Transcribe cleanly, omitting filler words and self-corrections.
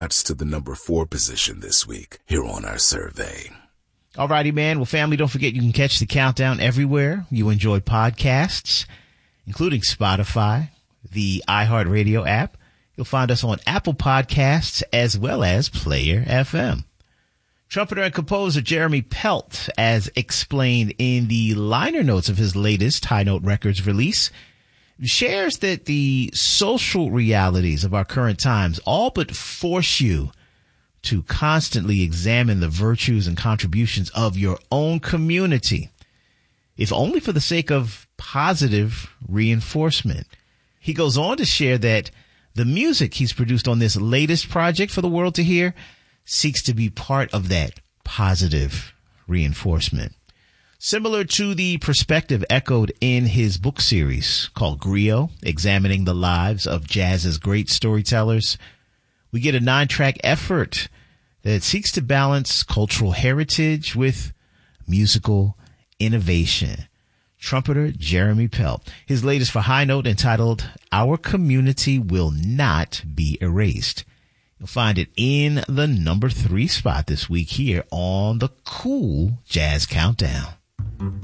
That's to the number 4 position this week here on our survey. Alrighty, man. Well, family, don't forget you can catch the countdown everywhere you enjoy podcasts, including Spotify, the iHeartRadio app. You'll find us on Apple Podcasts as well as Player FM. Trumpeter and composer Jeremy Pelt, as explained in the liner notes of his latest High Note Records release, shares that the social realities of our current times all but force you to constantly examine the virtues and contributions of your own community, if only for the sake of positive reinforcement. He goes on to share that the music he's produced on this latest project for the world to hear seeks to be part of that positive reinforcement. Similar to the perspective echoed in his book series called Griot, examining the lives of jazz's great storytellers, we get a 9-track effort that seeks to balance cultural heritage with musical innovation. Trumpeter Jeremy Pelt. His latest for High Note, entitled Our Community Will Not Be Erased. You'll find it in the number 3 spot this week here on the Cool Jazz Countdown.